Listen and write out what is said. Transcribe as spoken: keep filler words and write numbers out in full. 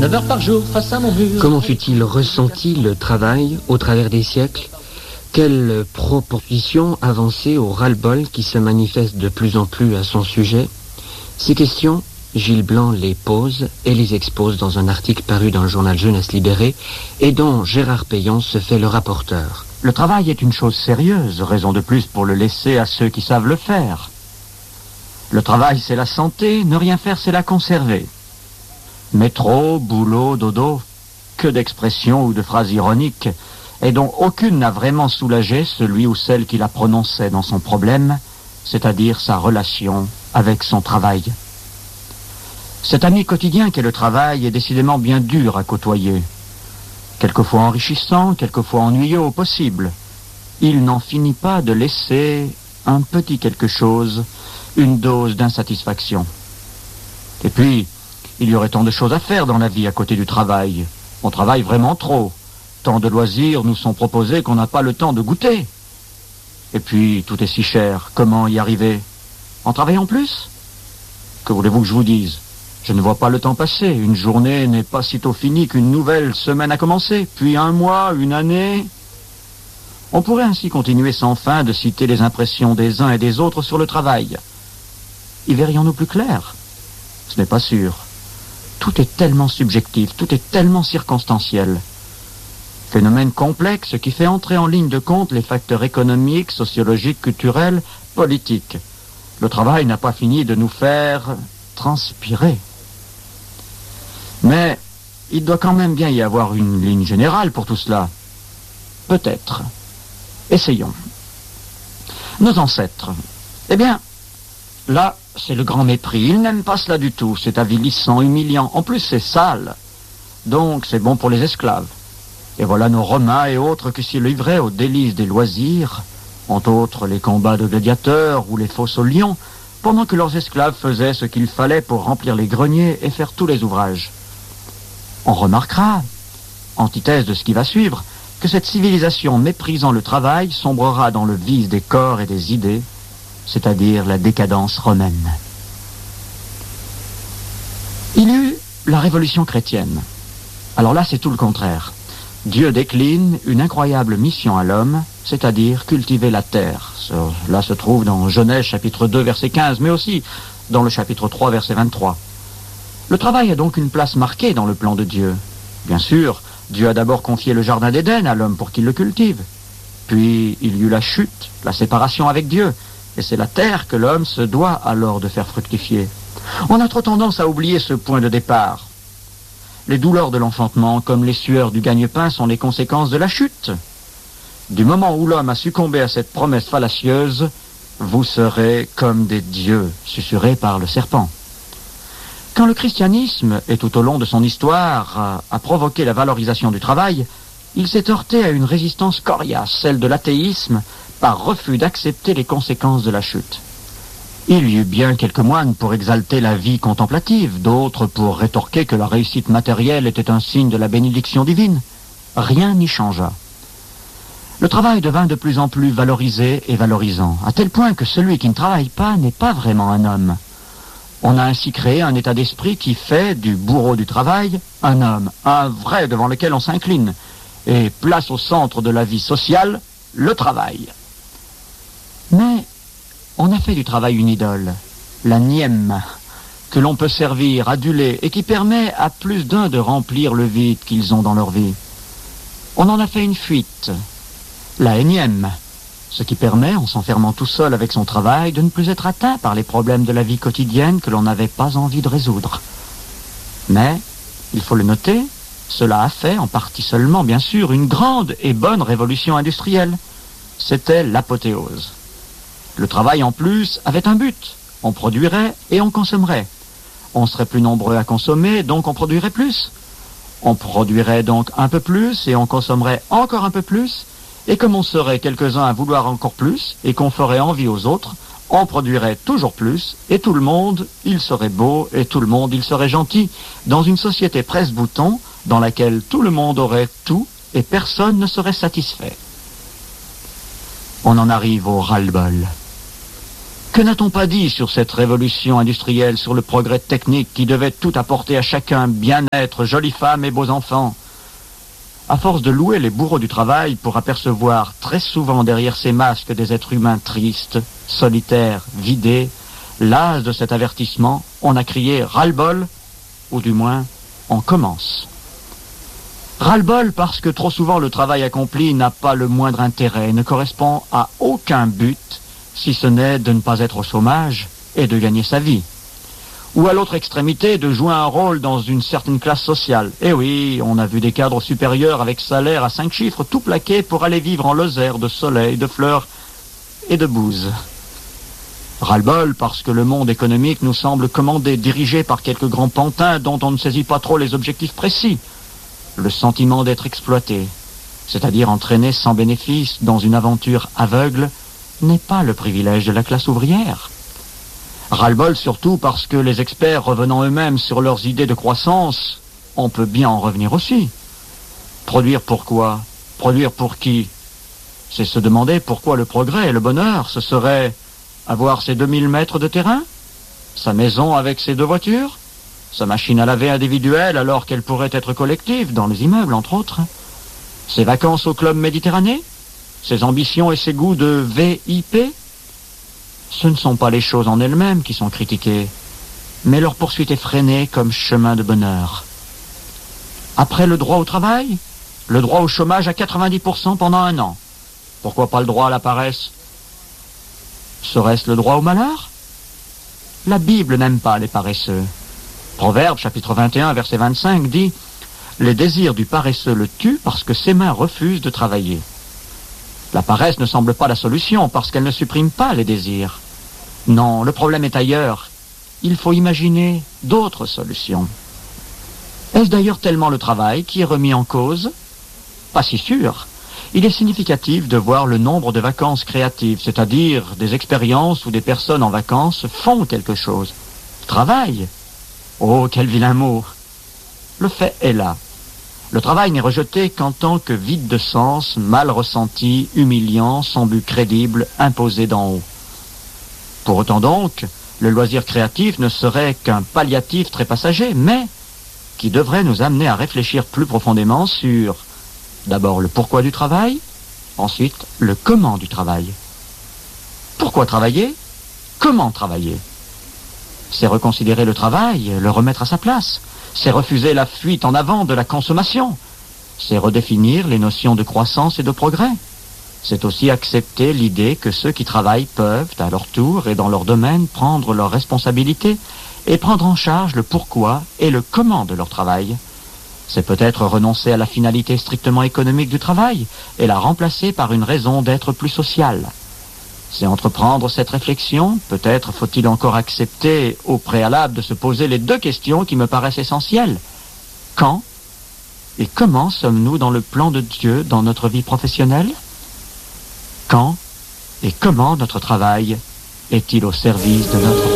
neuf heures par jour face à mon mur. Comment fut-il ressenti le travail au travers des siècles? Quelle proposition avancer au ras-le-bol qui se manifeste de plus en plus à son sujet? Ces questions, Gilles Blanc les pose et les expose dans un article paru dans le journal Jeunesse Libérée et dont Gérard Payon se fait le rapporteur. Le travail est une chose sérieuse, raison de plus pour le laisser à ceux qui savent le faire. Le travail, c'est la santé, ne rien faire, c'est la conserver. Métro, boulot, dodo, que d'expressions ou de phrases ironiques, et dont aucune n'a vraiment soulagé celui ou celle qui la prononçait dans son problème, c'est-à-dire sa relation avec son travail. Cet ami quotidien qu'est le travail est décidément bien dur à côtoyer. Quelquefois enrichissant, quelquefois ennuyeux au possible. Il n'en finit pas de laisser un petit quelque chose, une dose d'insatisfaction. Et puis, il y aurait tant de choses à faire dans la vie à côté du travail. On travaille vraiment trop. Tant de loisirs nous sont proposés qu'on n'a pas le temps de goûter. Et puis, tout est si cher. Comment y arriver? En travaillant plus? Que voulez-vous que je vous dise? Je ne vois pas le temps passer. Une journée n'est pas sitôt finie qu'une nouvelle semaine a commencé. Puis un mois, une année. On pourrait ainsi continuer sans fin de citer les impressions des uns et des autres sur le travail. Y verrions-nous plus clair? Ce n'est pas sûr. Tout est tellement subjectif, tout est tellement circonstanciel. Phénomène complexe qui fait entrer en ligne de compte les facteurs économiques, sociologiques, culturels, politiques. Le travail n'a pas fini de nous faire transpirer. Mais il doit quand même bien y avoir une ligne générale pour tout cela. Peut-être. Essayons. Nos ancêtres. Eh bien, là, c'est le grand mépris. Ils n'aiment pas cela du tout. C'est avilissant, humiliant. En plus, c'est sale. Donc, c'est bon pour les esclaves. Et voilà nos Romains et autres qui s'y livraient aux délices des loisirs, entre autres les combats de gladiateurs ou les fosses aux lions, pendant que leurs esclaves faisaient ce qu'il fallait pour remplir les greniers et faire tous les ouvrages. On remarquera, antithèse de ce qui va suivre, que cette civilisation méprisant le travail sombrera dans le vice des corps et des idées, c'est-à-dire la décadence romaine. Il y eut la révolution chrétienne. Alors là, c'est tout le contraire. Dieu décline une incroyable mission à l'homme, c'est-à-dire cultiver la terre. Cela se trouve dans Genèse chapitre deux verset quinze, mais aussi dans le chapitre trois verset vingt-trois. Le travail a donc une place marquée dans le plan de Dieu. Bien sûr, Dieu a d'abord confié le jardin d'Éden à l'homme pour qu'il le cultive. Puis il y eut la chute, la séparation avec Dieu, et c'est la terre que l'homme se doit alors de faire fructifier. On a trop tendance à oublier ce point de départ. Les douleurs de l'enfantement, comme les sueurs du gagne-pain, sont les conséquences de la chute. Du moment où l'homme a succombé à cette promesse fallacieuse, vous serez comme des dieux, susurrés par le serpent. Quand le christianisme, et tout au long de son histoire, a, a provoqué la valorisation du travail, il s'est heurté à une résistance coriace, celle de l'athéisme, par refus d'accepter les conséquences de la chute. Il y eut bien quelques moines pour exalter la vie contemplative, d'autres pour rétorquer que la réussite matérielle était un signe de la bénédiction divine. Rien n'y changea. Le travail devint de plus en plus valorisé et valorisant, à tel point que celui qui ne travaille pas n'est pas vraiment un homme. On a ainsi créé un état d'esprit qui fait du bourreau du travail un homme, un vrai devant lequel on s'incline, et place au centre de la vie sociale le travail. Mais on a fait du travail une idole, la nième, que l'on peut servir, aduler, et qui permet à plus d'un de remplir le vide qu'ils ont dans leur vie. On en a fait une fuite, la énième, ce qui permet, en s'enfermant tout seul avec son travail, de ne plus être atteint par les problèmes de la vie quotidienne que l'on n'avait pas envie de résoudre. Mais, il faut le noter, cela a fait, en partie seulement, bien sûr, une grande et bonne révolution industrielle. C'était l'apothéose. Le travail, en plus, avait un but. On produirait et on consommerait. On serait plus nombreux à consommer, donc on produirait plus. On produirait donc un peu plus et on consommerait encore un peu plus. Et comme on serait quelques-uns à vouloir encore plus et qu'on ferait envie aux autres, on produirait toujours plus et tout le monde, il serait beau et tout le monde, il serait gentil, dans une société presse-bouton dans laquelle tout le monde aurait tout et personne ne serait satisfait. On en arrive au ras-le-bol. Que n'a-t-on pas dit sur cette révolution industrielle, sur le progrès technique qui devait tout apporter à chacun, bien-être, jolies femmes et beaux enfants? À force de louer les bourreaux du travail pour apercevoir très souvent derrière ces masques des êtres humains tristes, solitaires, vidés, las de cet avertissement, on a crié ras-le-bol, ou du moins, on commence. Ras-le-bol parce que trop souvent le travail accompli n'a pas le moindre intérêt, ne correspond à aucun but, si ce n'est de ne pas être au chômage et de gagner sa vie. Ou à l'autre extrémité, de jouer un rôle dans une certaine classe sociale. Eh oui, on a vu des cadres supérieurs avec salaire à cinq chiffres tout plaqués pour aller vivre en Lozère de soleil, de fleurs et de bouse. Ras-le-bol parce que le monde économique nous semble commandé, dirigé par quelques grands pantins dont on ne saisit pas trop les objectifs précis. Le sentiment d'être exploité, c'est-à-dire entraîné sans bénéfice dans une aventure aveugle, n'est pas le privilège de la classe ouvrière. Ras-le-bol surtout parce que les experts revenant eux-mêmes sur leurs idées de croissance, on peut bien en revenir aussi. Produire pourquoi? Produire pour qui? C'est se demander pourquoi le progrès et le bonheur, ce serait avoir ses deux mille mètres de terrain, sa maison avec ses deux voitures, sa machine à laver individuelle alors qu'elle pourrait être collective dans les immeubles entre autres, ses vacances au club Méditerranée, ses ambitions et ses goûts de V I P. Ce ne sont pas les choses en elles-mêmes qui sont critiquées, mais leur poursuite effrénée comme chemin de bonheur. Après le droit au travail, le droit au chômage à quatre-vingt-dix pour cent pendant un an. Pourquoi pas le droit à la paresse? Serait-ce le droit au malheur? La Bible n'aime pas les paresseux. Proverbe, chapitre vingt et un, verset vingt-cinq, dit « Les désirs du paresseux le tuent parce que ses mains refusent de travailler. » La paresse ne semble pas la solution parce qu'elle ne supprime pas les désirs. Non, le problème est ailleurs. Il faut imaginer d'autres solutions. Est-ce d'ailleurs tellement le travail qui est remis en cause? Pas si sûr. Il est significatif de voir le nombre de vacances créatives, c'est-à-dire des expériences où des personnes en vacances font quelque chose. Travaillent. Oh, quel vilain mot. Le fait est là. Le travail n'est rejeté qu'en tant que vide de sens, mal ressenti, humiliant, sans but crédible, imposé d'en haut. Pour autant donc, le loisir créatif ne serait qu'un palliatif très passager, mais qui devrait nous amener à réfléchir plus profondément sur, d'abord, le pourquoi du travail, ensuite, le comment du travail. Pourquoi travailler? Comment travailler? C'est reconsidérer le travail, le remettre à sa place. C'est refuser la fuite en avant de la consommation. C'est redéfinir les notions de croissance et de progrès. C'est aussi accepter l'idée que ceux qui travaillent peuvent, à leur tour et dans leur domaine, prendre leurs responsabilités et prendre en charge le pourquoi et le comment de leur travail. C'est peut-être renoncer à la finalité strictement économique du travail et la remplacer par une raison d'être plus sociale. C'est entreprendre cette réflexion. Peut-être faut-il encore accepter au préalable de se poser les deux questions qui me paraissent essentielles. Quand et comment sommes-nous dans le plan de Dieu dans notre vie professionnelle? Quand et comment notre travail est-il au service de notre